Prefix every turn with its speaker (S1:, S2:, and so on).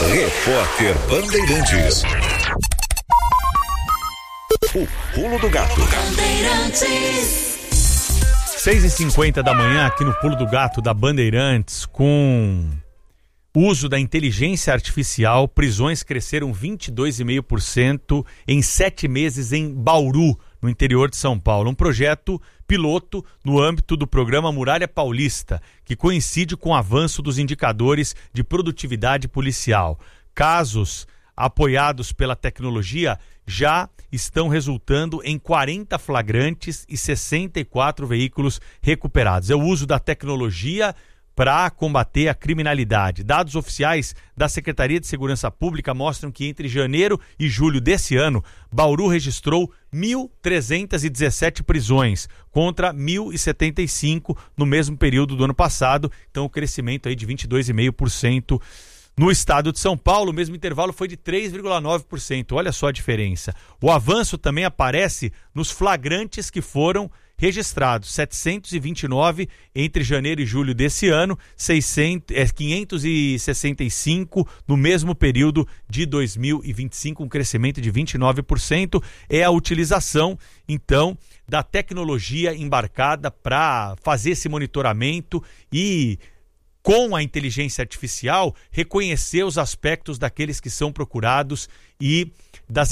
S1: Repórter Bandeirantes. O Pulo do Gato.
S2: 6h50 da manhã aqui no Pulo do Gato da Bandeirantes. Com uso da inteligência artificial, prisões cresceram 22,5% em 7 meses em Bauru, no interior de São Paulo. Um projeto piloto no âmbito do programa Muralha Paulista, que coincide com o avanço dos indicadores de produtividade policial. Casos apoiados pela tecnologia já estão resultando em 40 flagrantes e 64 veículos recuperados. É o uso da tecnologia para combater a criminalidade. Dados oficiais da Secretaria de Segurança Pública mostram que entre janeiro e julho desse ano, Bauru registrou 1.317 prisões, contra 1.075 no mesmo período do ano passado. Então, o crescimento aí de 22,5%. No estado de São Paulo, o mesmo intervalo foi de 3,9%. Olha só a diferença. O avanço também aparece nos flagrantes que foram registrados. 729 entre janeiro e julho desse ano, 565 no mesmo período de 2025, um crescimento de 29%. É a utilização, então, da tecnologia embarcada para fazer esse monitoramento e, com a inteligência artificial, reconhecer os aspectos daqueles que são procurados e das